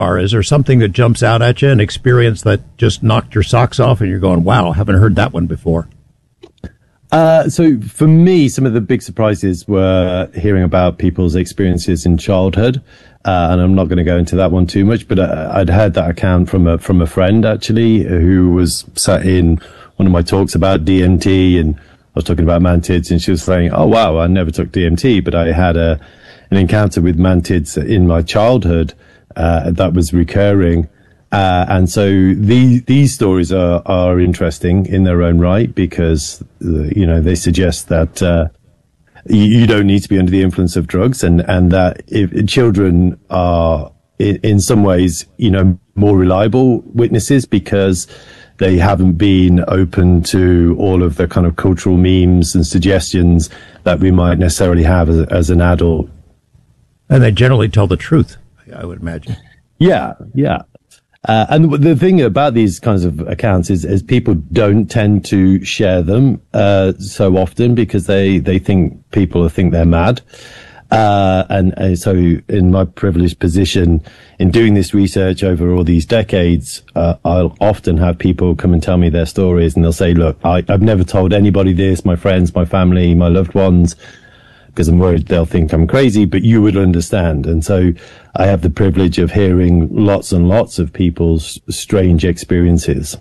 far. Is there something that jumps out at you, an experience that just knocked your socks off and you're going, wow, haven't heard that one before? So for me, some of the big surprises were hearing about people's experiences in childhood. And I'm not going to go into that one too much, but I'd heard that account from a friend actually, who was sat in one of my talks about DMT, and I was talking about mantids, and she was saying, oh wow, I never took DMT, but I had an encounter with mantids in my childhood, that was recurring. And so these stories are interesting in their own right, because, they suggest that, you don't need to be under the influence of drugs, and that if children are in some ways, more reliable witnesses because they haven't been open to all of the kind of cultural memes and suggestions that we might necessarily have as an adult. And they generally tell the truth, I would imagine. Yeah. And the thing about these kinds of accounts is people don't tend to share them so often because they think people think they're mad. And so in my privileged position in doing this research over all these decades, I'll often have people come and tell me their stories, and they'll say, look, I've never told anybody this, my friends, my family, my loved ones, because I'm worried they'll think I'm crazy, but you would understand. And so I have the privilege of hearing lots and lots of people's strange experiences.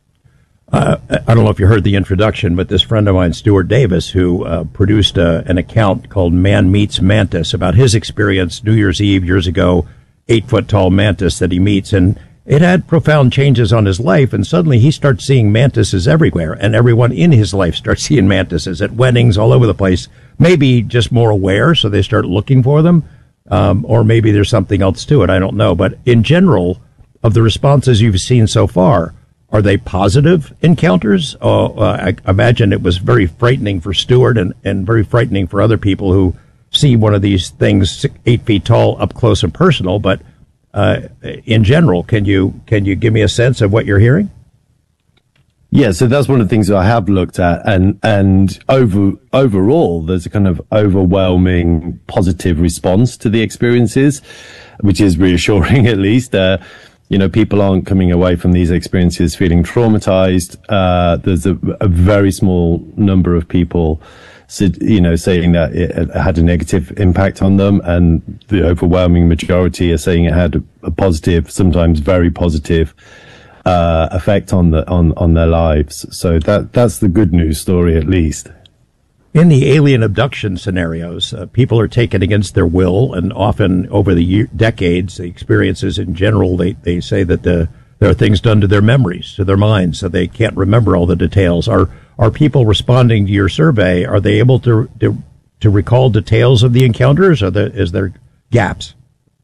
I don't know if you heard the introduction, but this friend of mine, Stuart Davis, who produced an account called Man Meets Mantis about his experience New Year's Eve years ago, 8-foot-tall mantis that he meets, and it had profound changes on his life, and suddenly he starts seeing mantises everywhere, and everyone in his life starts seeing mantises at weddings all over the place. Maybe just more aware, so they start looking for them, or maybe there's something else to it. I don't know. But in general, of the responses you've seen so far, are they positive encounters? I imagine it was very frightening for Stuart and very frightening for other people who see one of these things 8 feet tall up close and personal. But in general, can you give me a sense of what you're hearing? Yeah, so that's one of the things that I have looked at, and overall, there's a kind of overwhelming positive response to the experiences, which is reassuring at least. People aren't coming away from these experiences feeling traumatized. There's a very small number of people, saying that it had a negative impact on them, and the overwhelming majority are saying it had a positive, sometimes very positive effect on their lives. So that's the good news story, at least. In the alien abduction scenarios, people are taken against their will, and often over the decades, the experiences in general, they say that there are things done to their memories, to their minds, so they can't remember all the details. Are people responding to your survey? Are they able to recall details of the encounters, or is there gaps?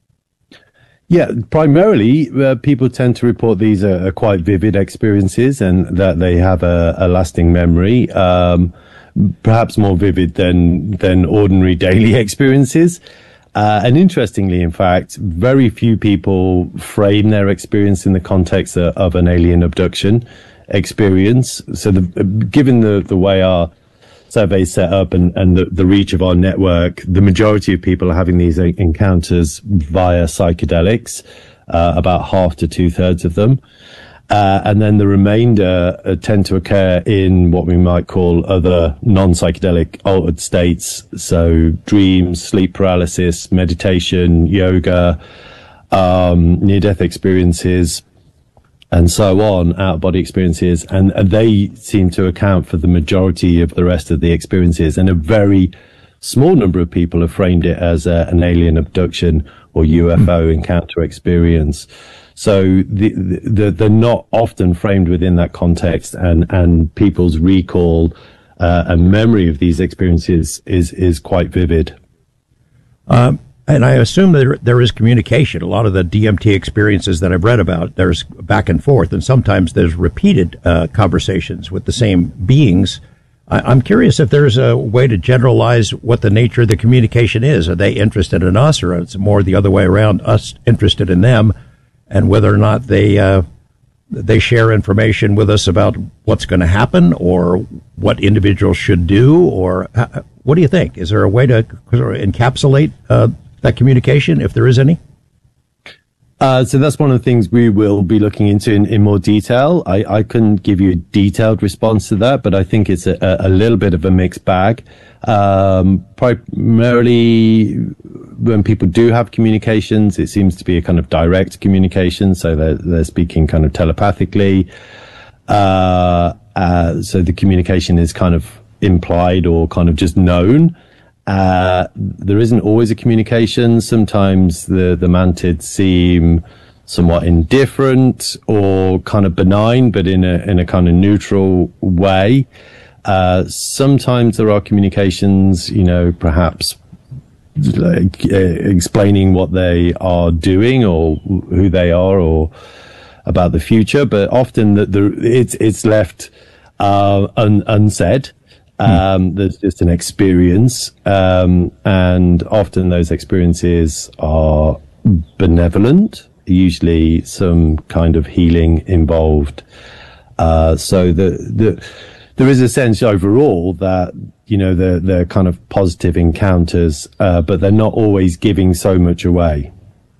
Yeah, primarily people tend to report these are quite vivid experiences, and that they have a lasting memory, perhaps more vivid than ordinary daily experiences. And interestingly, in fact, very few people frame their experience in the context of an alien abduction experience. So given the way our survey set up and the reach of our network, the majority of people are having these encounters via psychedelics, about half to 2/3 of them. And then the remainder tend to occur in what we might call other non-psychedelic altered states. So dreams, sleep paralysis, meditation, yoga, near-death experiences, and so on, out-of-body experiences, and they seem to account for the majority of the rest of the experiences. And a very small number of people have framed it as an alien abduction or UFO encounter experience. So they're not often framed within that context, and people's recall and memory of these experiences is quite vivid. And I assume that there is communication. A lot of the DMT experiences that I've read about, there's back and forth, and sometimes there's repeated conversations with the same beings. I'm curious if there's a way to generalize what the nature of the communication is. Are they interested in us, or it's more the other way around, us interested in them, and whether or not they share information with us about what's going to happen or what individuals should do, or what do you think? Is there a way to encapsulate that communication, if there is any? So that's one of the things we will be looking into in more detail. I couldn't give you a detailed response to that, but I think it's a little bit of a mixed bag. Primarily, when people do have communications, it seems to be a kind of direct communication, so they're speaking kind of telepathically. So the communication is kind of implied or kind of just known. There isn't always a communication. Sometimes the mantids seem somewhat indifferent or kind of benign, but in a kind of neutral way. Sometimes there are communications, perhaps like explaining what they are doing or who they are or about the future, but often it's left unsaid. There's just an experience, and often those experiences are benevolent, usually some kind of healing involved. So there is a sense overall that, they're kind of positive encounters, but they're not always giving so much away.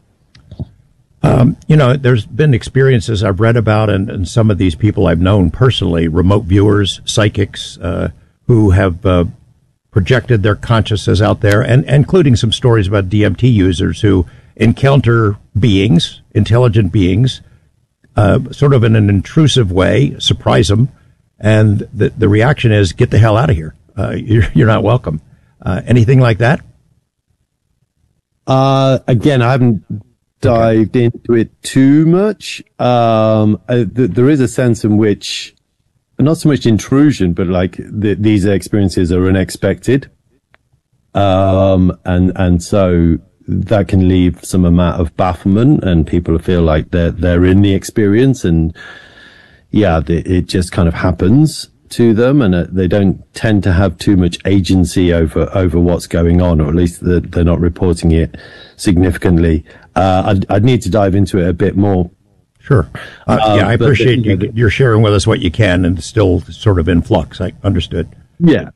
There's been experiences I've read about, and some of these people I've known personally, remote viewers, psychics, who have projected their consciousness out there, and including some stories about DMT users who encounter beings, intelligent beings, sort of in an intrusive way, surprise them, and the reaction is, get the hell out of here. You're not welcome. Anything like that? Again, I haven't dived into it too much. There is a sense in which, not so much intrusion, but like these experiences are unexpected. And so that can leave some amount of bafflement, and people feel like they're in the experience, and it just kind of happens to them, and they don't tend to have too much agency over what's going on, or at least they're not reporting it significantly. I'd need to dive into it a bit more. Sure. I appreciate you're sharing with us what you can, and still sort of in flux. I understood. Yeah.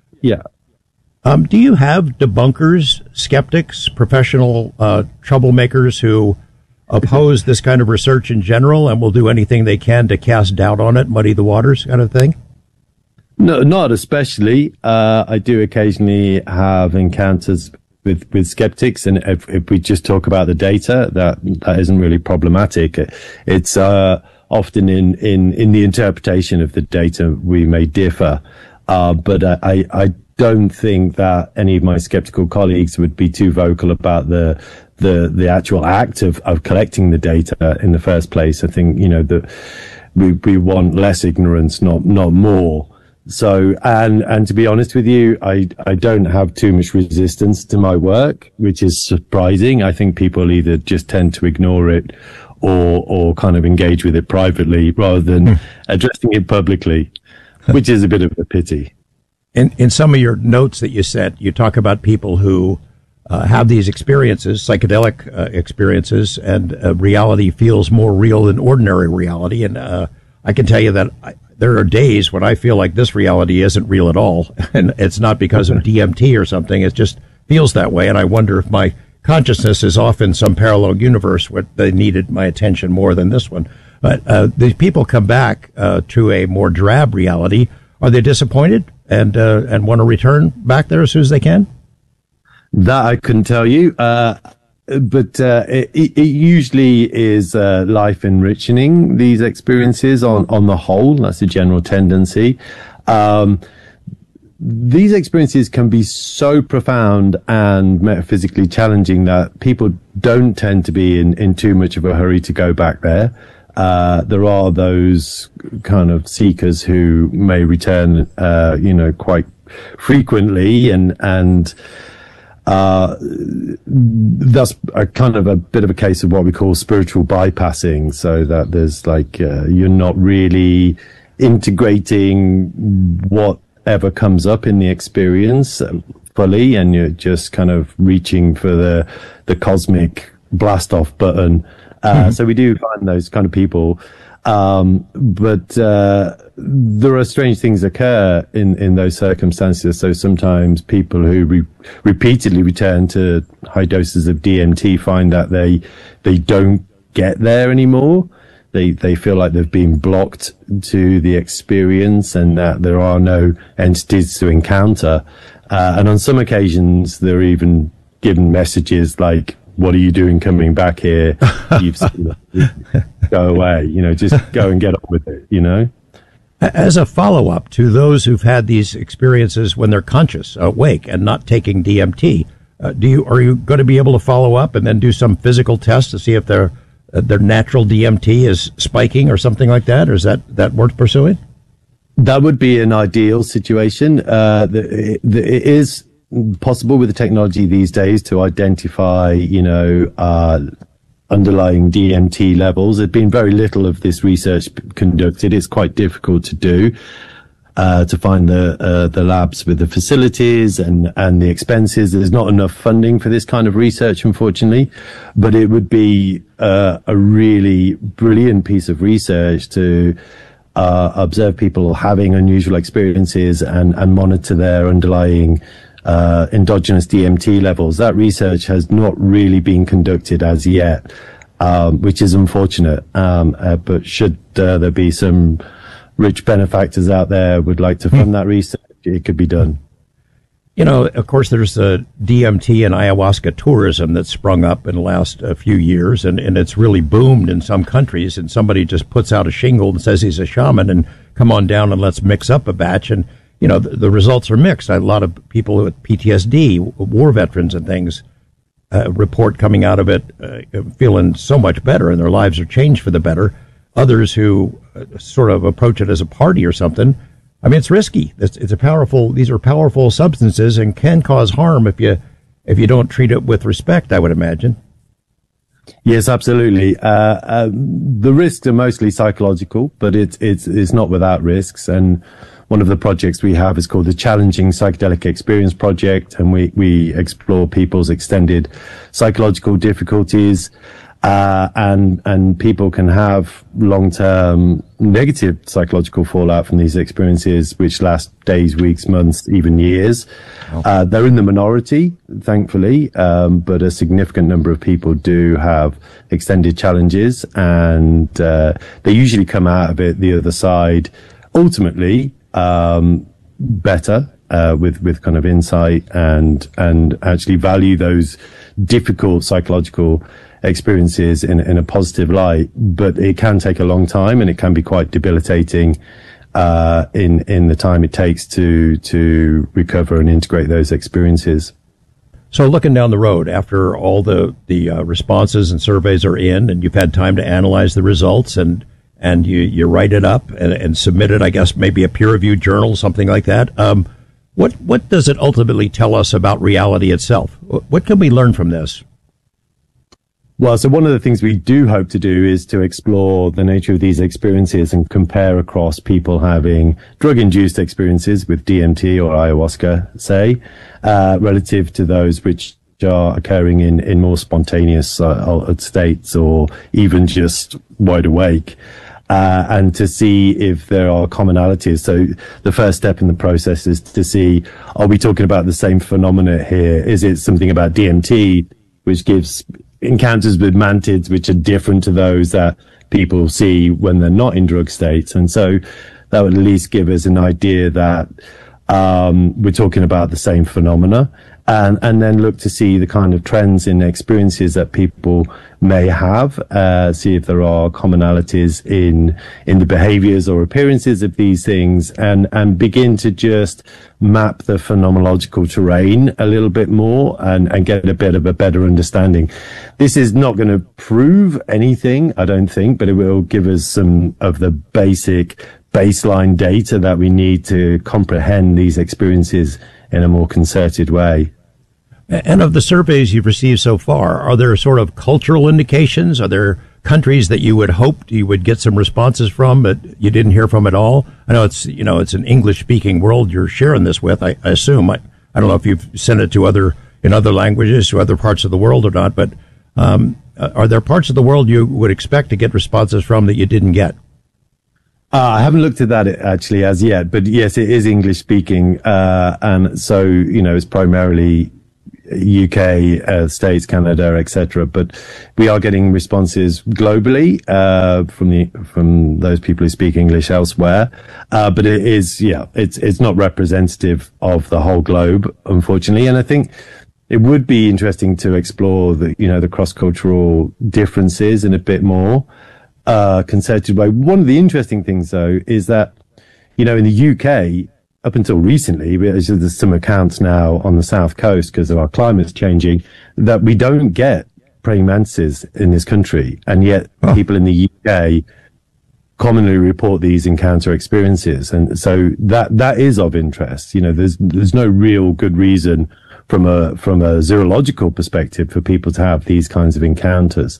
Do you have debunkers, skeptics, professional troublemakers who oppose this kind of research in general and will do anything they can to cast doubt on it, muddy the waters kind of thing? No, not especially. I do occasionally have encounters with skeptics, and if we just talk about the data, that isn't really problematic. It's often in the interpretation of the data we may differ, but I don't think that any of my skeptical colleagues would be too vocal about the actual act of collecting the data in the first place. I think that we want less ignorance, not more. So, and to be honest with you, I don't have too much resistance to my work, which is surprising. I think people either just tend to ignore it or kind of engage with it privately rather than addressing it publicly, which is a bit of a pity. In some of your notes that you sent, you talk about people who have these experiences, psychedelic experiences, and reality feels more real than ordinary reality. And I can tell you that there are days when I feel like this reality isn't real at all, and it's not because of DMT or something. It just feels that way, and I wonder if my consciousness is off in some parallel universe where they needed my attention more than this one. But these people come back to a more drab reality. Are they disappointed and want to return back there as soon as they can? That I couldn't tell you. But it usually is life enriching, these experiences on the whole. That's a general tendency. These experiences can be so profound and metaphysically challenging that people don't tend to be in too much of a hurry to go back there. There are those kind of seekers who may return, quite frequently, and that's a kind of a bit of a case of what we call spiritual bypassing, so that there's you're not really integrating whatever comes up in the experience fully, and you're just kind of reaching for the cosmic blast off button. So we do find those kind of people. But there are strange things occur in those circumstances. So sometimes people who repeatedly return to high doses of DMT find that they don't get there anymore. They feel like they've been blocked to the experience and that there are no entities to encounter. And on some occasions, they're even given messages like, what are you doing coming back here? You've seen it. Go away, just go and get on with it, As a follow-up to those who've had these experiences when they're conscious, awake, and not taking DMT, are you going to be able to follow up and then do some physical test to see if their natural DMT is spiking or something like that? Or is that worth pursuing? That would be an ideal situation. It is possible with the technology these days to identify, underlying DMT levels. There's been very little of this research conducted. It's quite difficult to do, to find the labs with the facilities and the expenses. There's not enough funding for this kind of research, unfortunately, but it would be a really brilliant piece of research to observe people having unusual experiences and monitor their underlying endogenous DMT levels. That research has not really been conducted as yet, which is unfortunate. But should there be some rich benefactors out there would like to fund that research, it could be done. Of course, there's the DMT and ayahuasca tourism that's sprung up in the last few years, and it's really boomed in some countries, and somebody just puts out a shingle and says he's a shaman and come on down and let's mix up a batch. And the results are mixed. A lot of people with PTSD, war veterans and things, report coming out of it feeling so much better and their lives are changed for the better. Others who sort of approach it as a party or something. I mean, it's risky. These are powerful substances and can cause harm if you don't treat it with respect, I would imagine. Yes, absolutely. The risks are mostly psychological, but it's not without risks. And one of the projects we have is called the Challenging Psychedelic Experience Project, and we explore people's extended psychological difficulties, and people can have long-term negative psychological fallout from these experiences, which last days, weeks, months, even years. Oh. They're in the minority, thankfully, but a significant number of people do have extended challenges, and they usually come out of it the other side, ultimately better, with kind of insight and actually value those difficult psychological experiences in a positive light. But it can take a long time, and it can be quite debilitating in the time it takes to recover and integrate those experiences. So looking down the road, after all the responses and surveys are in, and you've had time to analyze the results, and you write it up and submit it, I guess maybe a peer-reviewed journal, something like that. What does it ultimately tell us about reality itself? What can we learn from this? Well, so one of the things we do hope to do is to explore the nature of these experiences and compare across people having drug-induced experiences with DMT or ayahuasca, say, relative to those which are occurring in more spontaneous altered states or even just wide awake. And to see if there are commonalities. So the first step in the process is to see, are we talking about the same phenomena here? Is it something about DMT, which gives encounters with mantids, which are different to those that people see when they're not in drug states? And so that would at least give us an idea that we're talking about the same phenomena. And then look to see the kind of trends in experiences that people may have, see if there are commonalities in the behaviors or appearances of these things, and begin to just map the phenomenological terrain a little bit more and get a bit of a better understanding. This is not going to prove anything, I don't think, but it will give us some of the basic baseline data that we need to comprehend these experiences in a more concerted way. And of the surveys you've received so far, are there sort of cultural indications? Are there countries that you would hope you would get some responses from but you didn't hear from at all? I know it's an English-speaking world you're sharing this with, I assume. I don't know if you've sent it to in other languages to other parts of the world or not, but are there parts of the world you would expect to get responses from that you didn't get? I haven't looked at that actually as yet, but yes, it is English speaking. And so, it's primarily UK, States, Canada, etc. But we are getting responses globally from those people who speak English elsewhere. But it is, it's not representative of the whole globe, unfortunately. And I think it would be interesting to explore the cross-cultural differences in a bit more concerted way. One of the interesting things, though, is that in the UK, up until recently, there's some accounts now on the south coast because of our climate's changing that we don't get praying mantises in this country, and yet people in the UK commonly report these encounter experiences, and so that is of interest. There's no real good reason from a zoological perspective for people to have these kinds of encounters,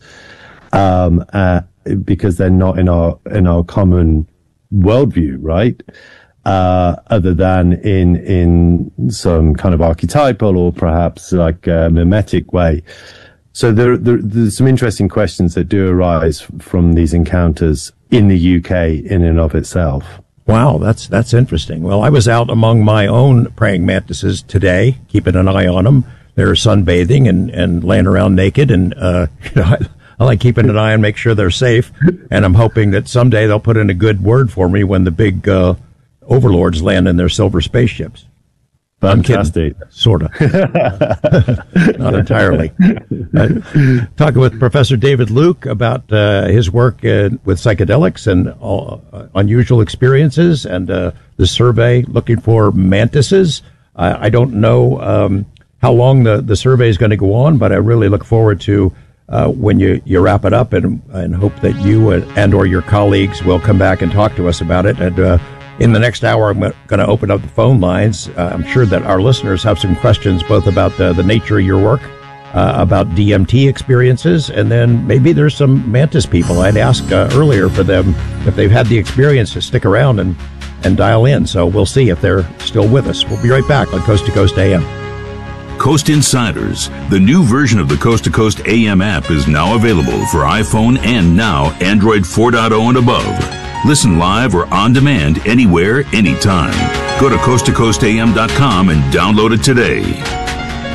because they're not in our common worldview, right? Other than in some kind of archetypal or perhaps like a mimetic way. So there's some interesting questions that do arise from these encounters in the UK in and of itself. Wow, that's interesting. Well, I was out among my own praying mantises today, keeping an eye on them. They're sunbathing and laying around naked, and I like keeping an eye and make sure they're safe. And I'm hoping that someday they'll put in a good word for me when the big overlords land in their silver spaceships. Fantastic. Sort of. Not entirely. Talking with Professor David Luke about his work with psychedelics and unusual experiences, and the survey looking for mantises. I don't know how long the survey is going to go on, but I really look forward to when you wrap it up, and hope that you and or your colleagues will come back and talk to us about it. And in the next hour, I'm going to open up the phone lines. I'm sure that our listeners have some questions both about the nature of your work, about DMT experiences, and then maybe there's some mantis people. I'd asked earlier for them if they've had the experience to stick around and dial in. So we'll see if they're still with us. We'll be right back on Coast to Coast AM. Coast Insiders, the new version of the Coast to Coast AM app, is now available for iPhone and now Android 4.0 and above. Listen live or on demand anywhere, anytime. Go to coasttocoastam.com and download it today.